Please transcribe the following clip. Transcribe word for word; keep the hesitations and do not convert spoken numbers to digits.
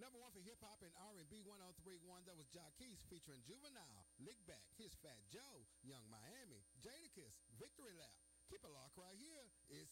Number one for hip-hop and R and B one oh three point one, that was Jacquees featuring Juvenile, Lick Back, His Fat Joe, Young Miami, Jadakiss, Victory Lap. Keep it locked right here. It's